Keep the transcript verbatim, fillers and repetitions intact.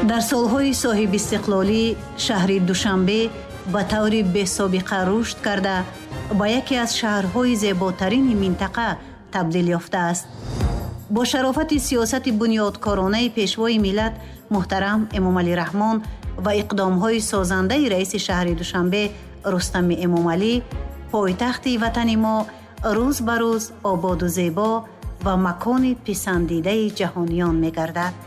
дар солҳои соҳиб истиқлолӣ шаҳри Душанбе ба таври бесобиқа рушд карда ба яке аз шаҳрҳои зеботарини минтақа табдил ёфтааст. бо шарофати сиёсати бунёдкоронаи пешвои миллат муҳтарам Эмомалӣ Раҳмон ва иқдомҳои созандаи раиси шаҳри Душанбе Рустами Эмомалӣ, пойтахти ватани мо рӯз ба рӯз ободу зебо ва макони писандидаи ҷаҳониён мегардад.